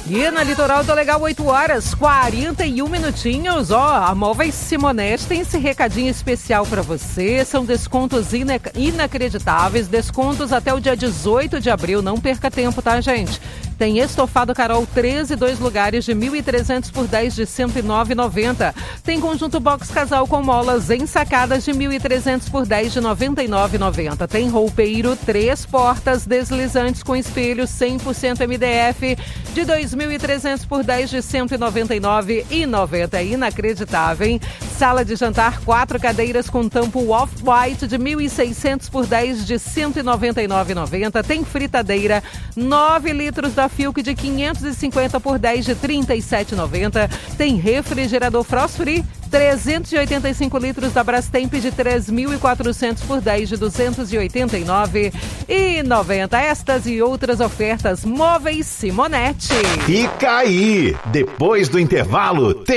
E na Litoral do Legal, 8 horas, 41 minutinhos. A Móveis Simonetti tem esse recadinho especial para você. São descontos inacreditáveis, descontos até o dia 18 de abril. Não perca tempo, tá, gente? Tem estofado Carol 13, 2 lugares de 1.300 por 10 de 109,90. Tem conjunto box casal com molas ensacadas de 1.300 por 10 de 99,90. Tem roupeiro 3 portas deslizantes com espelho 100% MDF de 2.300 por 10 de 199,90. É inacreditável, hein? Sala de jantar 4 cadeiras com tampo off-white de 1.600 por 10 de 199,90. Tem fritadeira 9 litros da Filk de 550 por 10 de 37,90. Tem refrigerador Frost Free 385 litros da Brastemp de 3.400 por 10 de 289,90. Estas e outras ofertas Móveis Simonetti. Fica aí! Depois do intervalo, tem